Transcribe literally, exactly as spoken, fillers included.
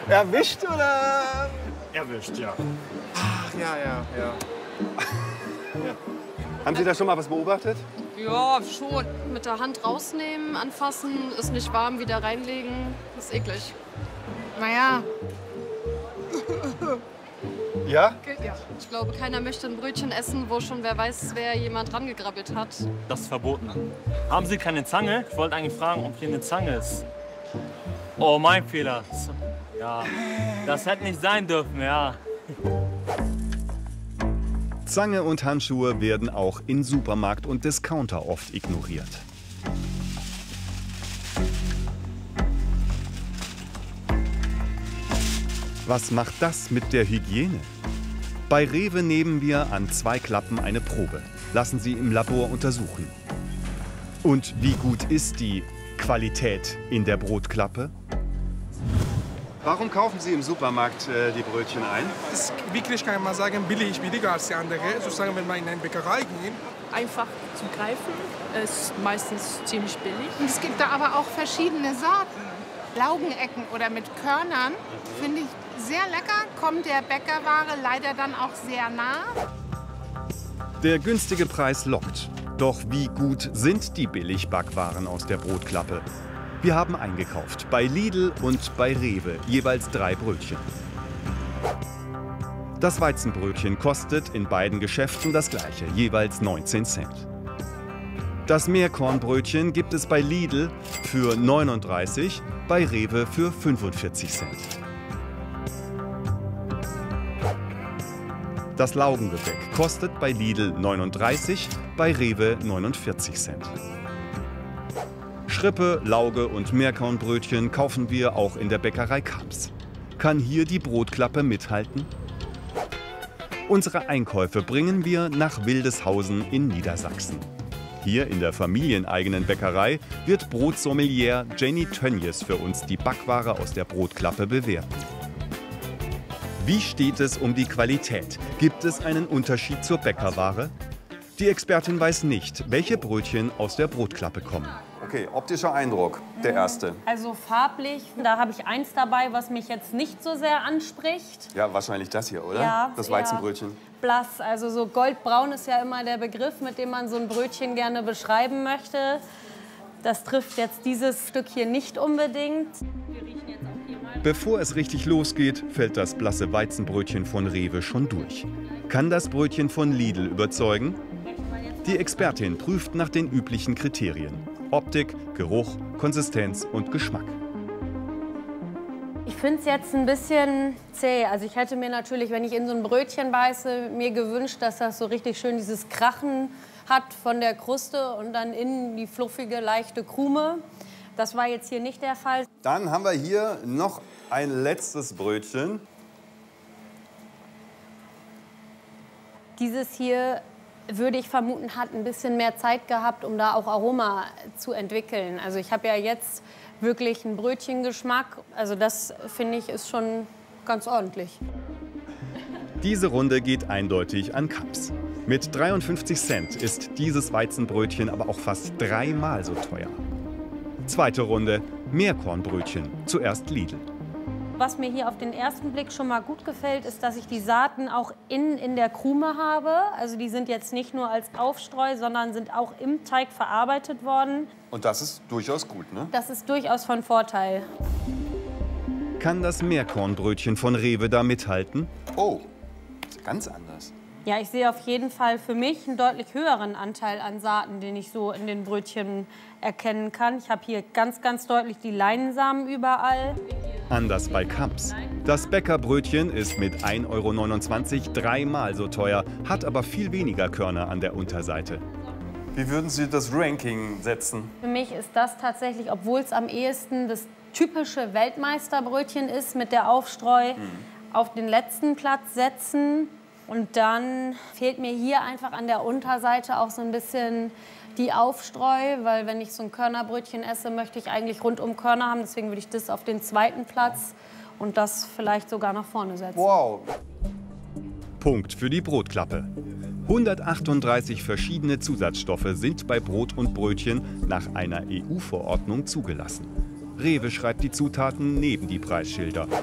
Erwischt oder? Erwischt, ja. Ach, ja, ja, ja. Ja. Haben Sie da schon mal was beobachtet? Ja, schon. Mit der Hand rausnehmen, anfassen, ist nicht warm, wieder reinlegen. Ist eklig. Naja. Ja? Ja. Ich glaube, keiner möchte ein Brötchen essen, wo schon wer weiß, wer jemand rangegrabbelt hat. Das ist verboten. Haben Sie keine Zange? Ich wollte eigentlich fragen, ob hier eine Zange ist. Oh, mein Fehler. Ja, das hätte nicht sein dürfen, ja. Zange und Handschuhe werden auch in Supermarkt und Discounter oft ignoriert. Was macht das mit der Hygiene? Bei Rewe nehmen wir an zwei Klappen eine Probe, lassen sie im Labor untersuchen. Und wie gut ist die Qualität in der Brotklappe? Warum kaufen Sie im Supermarkt äh, die Brötchen ein? Das ist wirklich, kann man sagen, billig, billiger als die andere. Sozusagen, wenn wir in eine Bäckerei gehen. Einfach zu greifen, ist meistens ziemlich billig. Und es gibt da aber auch verschiedene Sorten. Laugenecken oder mit Körnern finde ich sehr lecker, kommt der Bäckerware leider dann auch sehr nah. Der günstige Preis lockt. Doch wie gut sind die Billigbackwaren aus der Brotklappe? Wir haben eingekauft, bei Lidl und bei Rewe, jeweils drei Brötchen. Das Weizenbrötchen kostet in beiden Geschäften das gleiche, jeweils neunzehn Cent. Das Meerkornbrötchen gibt es bei Lidl für neununddreißig, bei Rewe für fünfundvierzig Cent. Das Laugengebäck kostet bei Lidl neununddreißig, bei Rewe neunundvierzig Cent. Schrippe, Lauge und Meerkornbrötchen kaufen wir auch in der Bäckerei Kamps. Kann hier die Brotklappe mithalten? Unsere Einkäufe bringen wir nach Wildeshausen in Niedersachsen. Hier in der familieneigenen Bäckerei wird Brotsommelier Jenny Tönjes für uns die Backware aus der Brotklappe bewerten. Wie steht es um die Qualität? Gibt es einen Unterschied zur Bäckerware? Die Expertin weiß nicht, welche Brötchen aus der Brotklappe kommen. Okay, optischer Eindruck, der erste. Also farblich, da habe ich eins dabei, was mich jetzt nicht so sehr anspricht. Ja, wahrscheinlich das hier, oder? Ja, das Weizenbrötchen. Ja, blass, also so goldbraun ist ja immer der Begriff, mit dem man so ein Brötchen gerne beschreiben möchte. Das trifft jetzt dieses Stück hier nicht unbedingt. Wir riechen jetzt auch hier mal. Bevor es richtig losgeht, fällt das blasse Weizenbrötchen von Rewe schon durch. Kann das Brötchen von Lidl überzeugen? Die Expertin prüft nach den üblichen Kriterien: Optik, Geruch, Konsistenz und Geschmack. Ich finde es jetzt ein bisschen zäh. Also ich hätte mir natürlich, wenn ich in so ein Brötchen beiße, mir gewünscht, dass das so richtig schön dieses Krachen hat von der Kruste und dann innen die fluffige, leichte Krume. Das war jetzt hier nicht der Fall. Dann haben wir hier noch ein letztes Brötchen. Dieses hier, würde ich vermuten, hat ein bisschen mehr Zeit gehabt, um da auch Aroma zu entwickeln. Also ich habe ja jetzt wirklich einen Brötchengeschmack. Also das, finde ich, ist schon ganz ordentlich. Diese Runde geht eindeutig an Kamps. Mit dreiundfünfzig Cent ist dieses Weizenbrötchen aber auch fast dreimal so teuer. Zweite Runde, Meerkornbrötchen, zuerst Lidl. Was mir hier auf den ersten Blick schon mal gut gefällt, ist, dass ich die Saaten auch innen in der Krume habe. Also die sind jetzt nicht nur als Aufstreu, sondern sind auch im Teig verarbeitet worden. Und das ist durchaus gut, ne? Das ist durchaus von Vorteil. Kann das Meerkornbrötchen von Rewe da mithalten? Oh, das ist ganz anders. Ja, ich sehe auf jeden Fall für mich einen deutlich höheren Anteil an Saaten, den ich so in den Brötchen erkennen kann. Ich habe hier ganz, ganz deutlich die Leinsamen überall. Anders bei Kamps. Das Bäckerbrötchen ist mit ein Euro neunundzwanzig dreimal so teuer, hat aber viel weniger Körner an der Unterseite. Wie würden Sie das Ranking setzen? Für mich ist das tatsächlich, obwohl es am ehesten das typische Weltmeisterbrötchen ist, mit der Aufstreu, mhm. auf den letzten Platz setzen. Und dann fehlt mir hier einfach an der Unterseite auch so ein bisschen die Aufstreu, weil wenn ich so ein Körnerbrötchen esse, möchte ich eigentlich rundum Körner haben. Deswegen würde ich das auf den zweiten Platz und das vielleicht sogar nach vorne setzen. Wow. Punkt für die Brotklappe. hundertachtunddreißig verschiedene Zusatzstoffe sind bei Brot und Brötchen nach einer E U-Verordnung zugelassen. Rewe schreibt die Zutaten neben die Preisschilder.